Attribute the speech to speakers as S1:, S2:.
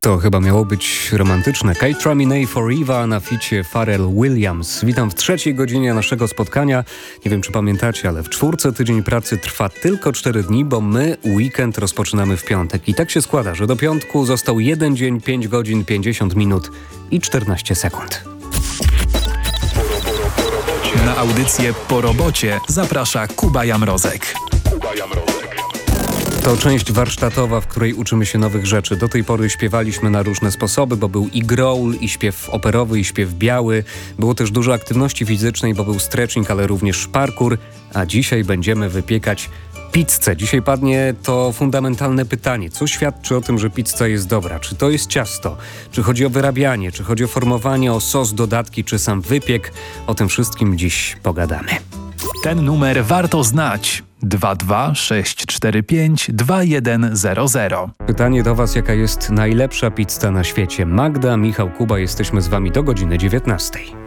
S1: To chyba miało być romantyczne. Kate Ramine for Eva na ficie Pharrell Williams. Witam w trzeciej godzinie naszego spotkania. Nie wiem, czy pamiętacie, ale w czwórce tydzień pracy trwa tylko 4 dni, bo my weekend rozpoczynamy w piątek. I tak się składa, że do piątku został 1 dzień, 5 godzin, 50 minut i 14 sekund.
S2: Na audycję Po robocie zaprasza Kuba Jamrozek.
S1: To część warsztatowa, w której uczymy się nowych rzeczy. Do tej pory śpiewaliśmy na różne sposoby, bo był i growl, i śpiew operowy, i śpiew biały. Było też dużo aktywności fizycznej, bo był stretching, ale również parkour. A dzisiaj będziemy wypiekać pizzę. Dzisiaj padnie to fundamentalne pytanie. Co świadczy o tym, że pizza jest dobra? Czy to jest ciasto? Czy chodzi o wyrabianie? Czy chodzi o formowanie, o sos, dodatki, czy sam wypiek? O tym wszystkim dziś pogadamy.
S2: Ten numer warto znać. 226452100.
S1: Pytanie do Was, jaka jest najlepsza pizza na świecie? Magda, Michał, Kuba, jesteśmy z Wami do godziny 19.